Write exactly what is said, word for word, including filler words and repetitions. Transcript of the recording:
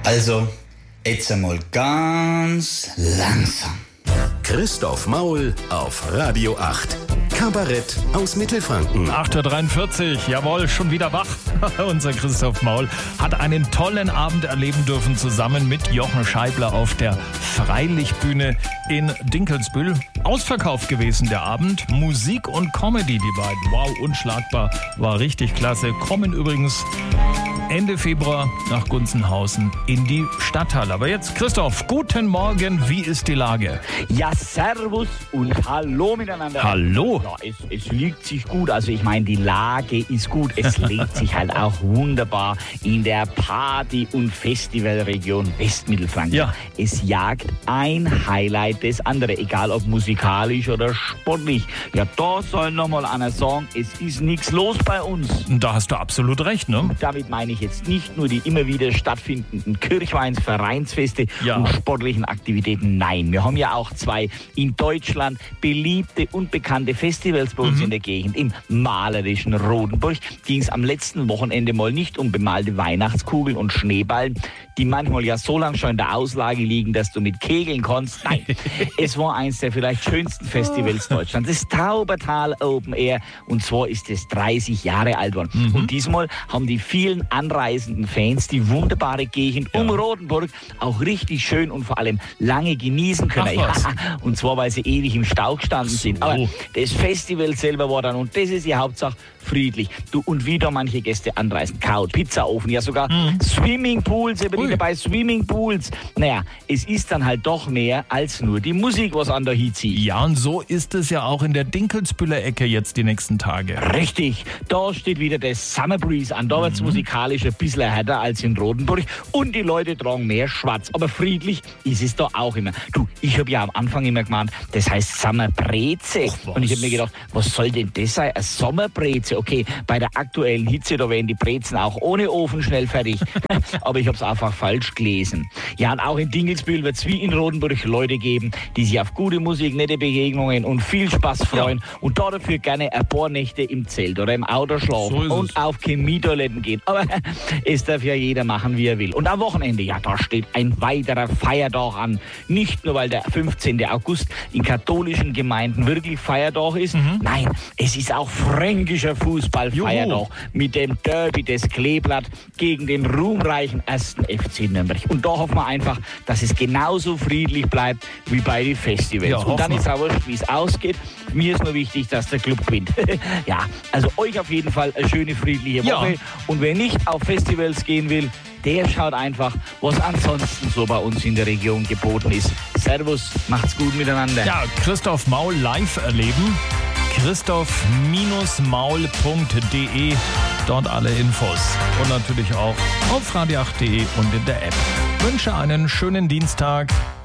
Also, jetzt einmal ganz langsam. Christoph Maul auf Radio acht. Kabarett aus Mittelfranken. acht Uhr dreiundvierzig, jawohl, schon wieder wach. Unser Christoph Maul hat einen tollen Abend erleben dürfen, zusammen mit Jochen Scheibler auf der Freilichtbühne in Dinkelsbühl. Ausverkauft gewesen der Abend. Musik und Comedy, die beiden. Wow, unschlagbar, war richtig klasse. Kommen übrigens Ende Februar nach Gunzenhausen in die Stadthalle. Aber jetzt, Christoph, guten Morgen, wie ist die Lage? Ja, servus und hallo miteinander. Hallo. Ja, es, es liegt sich gut, also ich meine, die Lage ist gut. Es legt sich halt auch wunderbar in der Party- und Festivalregion Westmittelfranken. Ja. Es jagt ein Highlight das andere, egal ob musikalisch oder sportlich. Ja, da soll nochmal einer sagen, es ist nichts los bei uns. Da hast du absolut recht, ne? Damit meine ich jetzt nicht nur die immer wieder stattfindenden Kirchweins, Vereinsfeste Ja. und sportlichen Aktivitäten. Nein, wir haben ja auch zwei in Deutschland beliebte und bekannte Festivals bei uns Mhm. in der Gegend. Im malerischen Rodenburg ging es am letzten Wochenende mal nicht um bemalte Weihnachtskugeln und Schneeballen, die manchmal ja so lange schon in der Auslage liegen, dass du mit kegeln kannst. Nein, es war eins der vielleicht schönsten Festivals Deutschlands, das Taubertal Open Air. Und zwar ist es dreißig Jahre alt worden. Mhm. Und diesmal haben die vielen anreisenden Fans die wunderbare Gegend Ja. um Rodenburg auch richtig schön und vor allem lange genießen können. Ach was. Ja, und zwar, weil sie ewig im Stau gestanden So. sind. Aber das Festival selber war dann, und das ist die Hauptsache, friedlich. Du, und wieder manche Gäste anreisen. Couch, Pizzaofen, ja sogar Mhm. Swimmingpools, eben Ui. dabei Swimmingpools. Naja, es ist dann halt doch mehr als nur die Musik, was an der Hit zieht. Ja, und so ist es ja auch in der Dinkelsbühler Ecke jetzt die nächsten Tage. Richtig, da steht wieder der Summer Breeze an. Da wird's musikalisch ein bisschen härter als in Rodenburg. Und die Leute tragen mehr schwarz. Aber friedlich ist es da auch immer. Du, ich habe ja am Anfang immer gemeint, das heißt Sommerbreze. Ach, was. Und ich habe mir gedacht, was soll denn das sein? Eine Sommerbreze. Okay, bei der aktuellen Hitze, da werden die Brezen auch ohne Ofen schnell fertig. Aber ich habe es einfach falsch gelesen. Ja, und auch in Dinkelsbühl wird es wie in Rodenburg Leute geben, die sich auf gute Musik, nette Begegnungen und viel Spaß freuen und da dafür gerne ein paar Nächte im Zelt oder im Auto schlafen So ist und es. auf Chemietoiletten gehen. Aber es darf ja jeder machen, wie er will. Und am Wochenende, ja, da steht ein weiterer Feiertag an. Nicht nur, weil der fünfzehnten August in katholischen Gemeinden wirklich Feiertag ist. Mhm. Nein, es ist auch fränkischer Fußballfeiertag Juhu. mit dem Derby des Kleeblatt gegen den ruhmreichen ersten F C Nürnberg. Und da hoffen wir einfach, dass es genauso friedlich bleibt wie bei den Festivals. Ja, und dann hoffen wir. ist auch wurscht, wie es ausgeht. Mir ist nur wichtig, dass der Club gewinnt. Ja, also euch auf jeden Fall eine schöne, friedliche Ja. Woche. Und wer nicht auf Festivals gehen will, der schaut einfach, was ansonsten so bei uns in der Region geboten ist. Servus, macht's gut miteinander. Ja, Christoph Maul live erleben. christoph maul punkt de, dort alle Infos. Und natürlich auch auf radio acht punkt de und in der App. Wünsche einen schönen Dienstag.